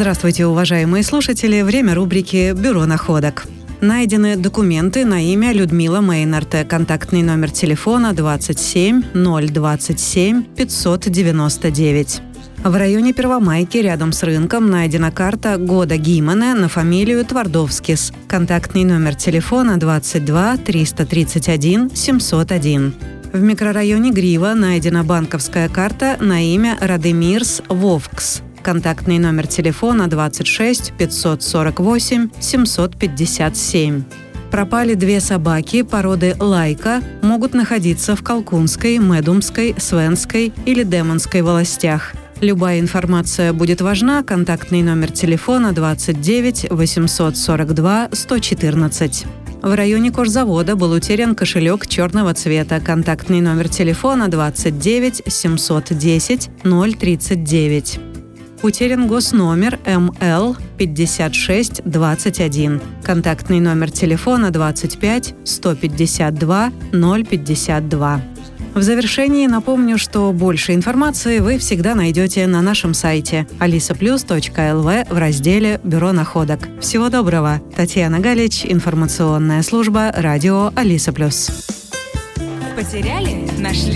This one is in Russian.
Здравствуйте, уважаемые слушатели. Время рубрики «Бюро находок». Найдены документы на имя Людмила Мейнард. Контактный номер телефона 27 027 599. В районе Первомайки, рядом с рынком, найдена карта Года Гимане на фамилию Твардовскис. Контактный номер телефона 22 331 701. В микрорайоне Грива найдена банковская карта на имя Радемирс Вовкс. Контактный номер телефона 26 548 757. Пропали 2 собаки породы лайка, могут находиться в Колкунской, Медумской, Свенской или Демонской волостях. Любая информация будет важна. Контактный номер телефона 29 842 114. В районе кожзавода был утерян кошелек черного цвета. Контактный номер телефона 29 710 039. Утерян госномер МЛ 5621. Контактный номер телефона 25 152 052. В завершении напомню, что больше информации вы всегда найдете на нашем сайте alisaplus.lv в разделе «Бюро находок». Всего доброго! Татьяна Галич, информационная служба радио Алиса Плюс. Потеряли? Нашли?